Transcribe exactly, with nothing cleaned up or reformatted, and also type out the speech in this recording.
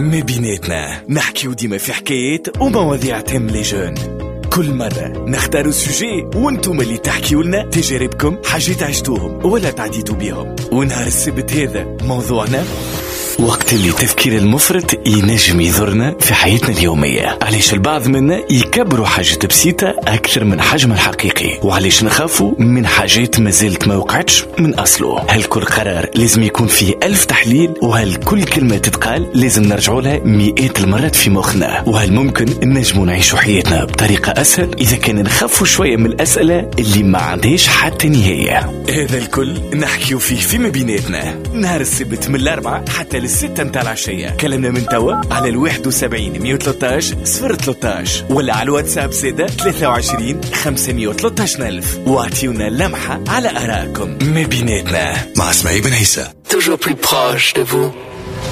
ما بيناتنا نحكيو ديما في حكايات ومواضيع تهم لي جون. كل مرة نختاروا سوجي وانتم اللي تحكيوا لنا تجاربكم، حاجات عشتوهم ولا تعديتوا بيهم. ونهار السبت هذا موضوعنا وقت اللي تفكير المفرط ينجم يضرنا في حياتنا اليومية. علاش البعض منا يكبروا حاجة بسيطة أكثر من حجمها الحقيقي، وعلاش نخافوا من حاجات ما زالت ما وقعتش من أصله. هل كل قرار لازم يكون فيه ألف تحليل؟ وهل كل كلمة تتقال لازم نرجعوا لها مئات المرات في مخنا؟ وهل ممكن نجموا نعيشوا حياتنا بطريقة أسهل إذا كان نخافوا شوية من الأسئلة اللي ما عندهاش حتى نهاية؟ هذا الكل نحكيو فيه في ما بيناتنا نهار السبت من الأربعة حتى للستة متاع العشية. كلامنا من توا على الواحد وسبعين مية وثلاثة عشر صفر ثلاثة عشر ولا على الواتساب زادة ثلاثة وعشرين خمسمية وثلاثة عشر ألف، واعطيونا لمحة على آرائكم. ما بيناتنا مع اسماعيل بن عيسى. Toujours plus proche de vous.